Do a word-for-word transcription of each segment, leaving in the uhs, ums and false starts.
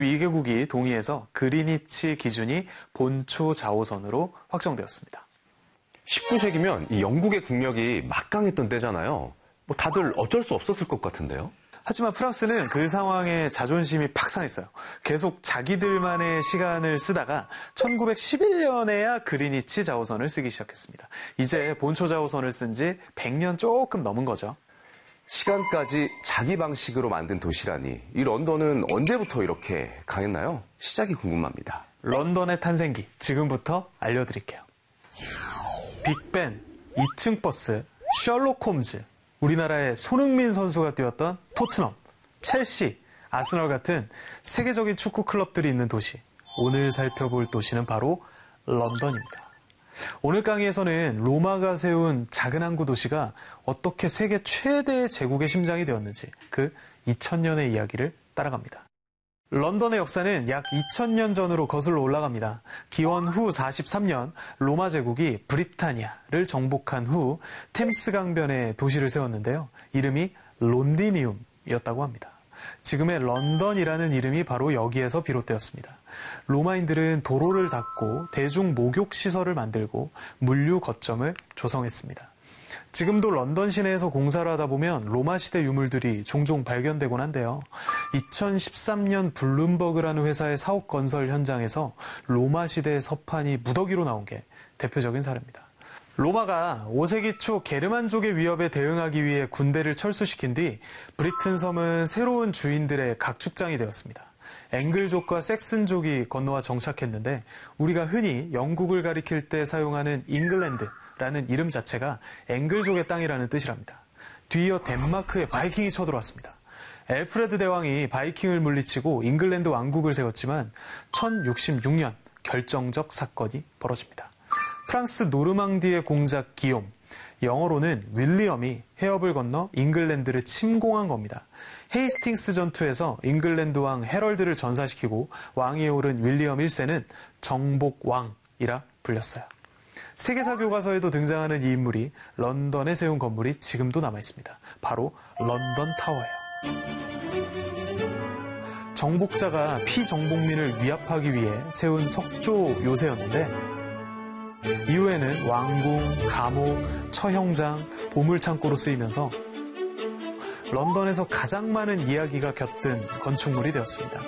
이 개국이 동의해서 그리니치 기준이 본초 좌우선으로 확정되었습니다. 십구 세기면 이 영국의 국력이 막강했던 때잖아요. 뭐 다들 어쩔 수 없었을 것 같은데요. 하지만 프랑스는 그 상황에 자존심이 팍 상했어요. 계속 자기들만의 시간을 쓰다가 천구백십일 년에야 그리니치 좌우선을 쓰기 시작했습니다. 이제 본초 좌우선을 쓴 지 백 년 조금 넘은 거죠. 시간까지 자기 방식으로 만든 도시라니 이 런던은 언제부터 이렇게 강했나요? 시작이 궁금합니다. 런던의 탄생기 지금부터 알려드릴게요. 빅벤, 이 층 버스, 셜록 홈즈, 우리나라의 손흥민 선수가 뛰었던 토트넘, 첼시, 아스널 같은 세계적인 축구 클럽들이 있는 도시. 오늘 살펴볼 도시는 바로 런던입니다. 오늘 강의에서는 로마가 세운 작은 항구 도시가 어떻게 세계 최대의 제국의 심장이 되었는지 그 이천 년의 이야기를 따라갑니다. 런던의 역사는 약 이천 년 전으로 거슬러 올라갑니다. 기원 후 사십삼 년 로마 제국이 브리타니아를 정복한 후 템스 강변에 도시를 세웠는데요. 이름이 론디니움이었다고 합니다. 지금의 런던이라는 이름이 바로 여기에서 비롯되었습니다. 로마인들은 도로를 닦고 대중 목욕 시설을 만들고 물류 거점을 조성했습니다. 지금도 런던 시내에서 공사를 하다 보면 로마 시대 유물들이 종종 발견되곤 한데요. 이천십삼 년 블룸버그라는 회사의 사옥 건설 현장에서 로마 시대의 서판이 무더기로 나온 게 대표적인 사례입니다. 로마가 오 세기 초 게르만족의 위협에 대응하기 위해 군대를 철수시킨 뒤 브리튼 섬은 새로운 주인들의 각축장이 되었습니다. 앵글족과 섹슨족이 건너와 정착했는데 우리가 흔히 영국을 가리킬 때 사용하는 잉글랜드라는 이름 자체가 앵글족의 땅이라는 뜻이랍니다. 뒤이어 덴마크의 바이킹이 쳐들어왔습니다. 엘프레드 대왕이 바이킹을 물리치고 잉글랜드 왕국을 세웠지만 천육십육 년 결정적 사건이 벌어집니다. 프랑스 노르망디의 공작 기욤, 영어로는 윌리엄이 해협을 건너 잉글랜드를 침공한 겁니다. 헤이스팅스 전투에서 잉글랜드 왕 헤럴드를 전사시키고 왕위에 오른 윌리엄 일 세는 정복왕이라 불렸어요. 세계사 교과서에도 등장하는 이 인물이 런던에 세운 건물이 지금도 남아있습니다. 바로 런던 타워예요. 정복자가 피정복민을 위압하기 위해 세운 석조 요새였는데 이후에는 왕궁, 감옥, 처형장, 보물창고로 쓰이면서 런던에서 가장 많은 이야기가 곁든 건축물이 되었습니다.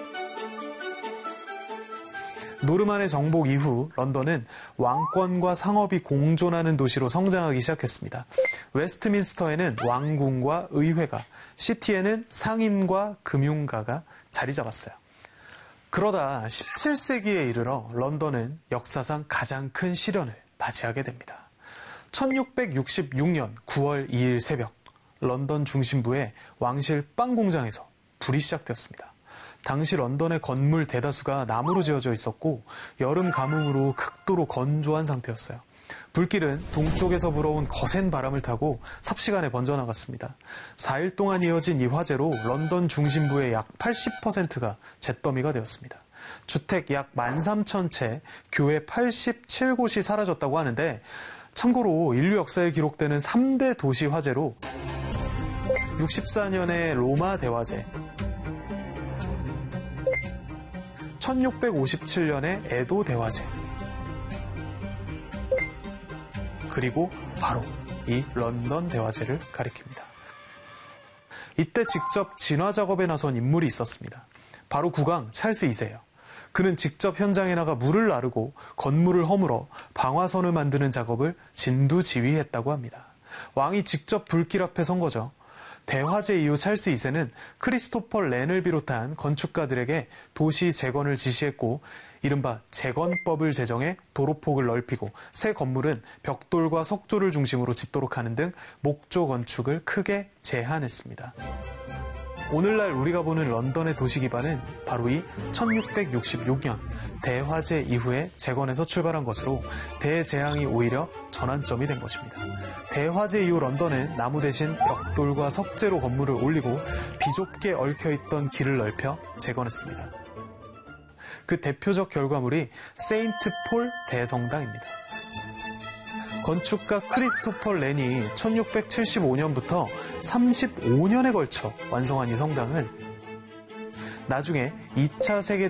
노르만의 정복 이후 런던은 왕권과 상업이 공존하는 도시로 성장하기 시작했습니다. 웨스트민스터에는 왕궁과 의회가, 시티에는 상인과 금융가가 자리 잡았어요. 그러다 십칠 세기에 이르러 런던은 역사상 가장 큰 시련을 맞이하게 됩니다. 천육백육십육 년 구월 이일 새벽, 런던 중심부의 왕실 빵 공장에서 불이 시작되었습니다. 당시 런던의 건물 대다수가 나무로 지어져 있었고 여름 가뭄으로 극도로 건조한 상태였어요. 불길은 동쪽에서 불어온 거센 바람을 타고 삽시간에 번져나갔습니다. 사 일 동안 이어진 이 화재로 런던 중심부의 약 팔십 퍼센트가 잿더미가 되었습니다. 주택 약 만 삼천 채, 교회 팔십칠 곳이 사라졌다고 하는데 참고로 인류 역사에 기록되는 삼 대 도시 화재로 육십사 년의 로마 대화재, 천육백오십칠 년의 에도 대화재, 그리고 바로 이 런던 대화재를 가리킵니다. 이때 직접 진화 작업에 나선 인물이 있었습니다. 바로 국왕 찰스 이 세예요. 그는 직접 현장에 나가 물을 나르고 건물을 허물어 방화선을 만드는 작업을 진두지휘했다고 합니다. 왕이 직접 불길 앞에 선 거죠. 대화재 이후 찰스 이 세는 크리스토퍼 렌을 비롯한 건축가들에게 도시 재건을 지시했고 이른바 재건법을 제정해 도로폭을 넓히고 새 건물은 벽돌과 석조를 중심으로 짓도록 하는 등 목조 건축을 크게 제한했습니다. 오늘날 우리가 보는 런던의 도시 기반은 바로 이 천육백육십육 년 대화재 이후에 재건에서 출발한 것으로 대재앙이 오히려 전환점이 된 것입니다. 대화재 이후 런던은 나무 대신 벽돌과 석재로 건물을 올리고 비좁게 얽혀있던 길을 넓혀 재건했습니다. 그 대표적 결과물이 세인트 폴 대성당입니다. 건축가 크리스토퍼 렌이 천육백칠십오 년부터 삼십오 년에 걸쳐 완성한 이 성당은 나중에 이 차 세계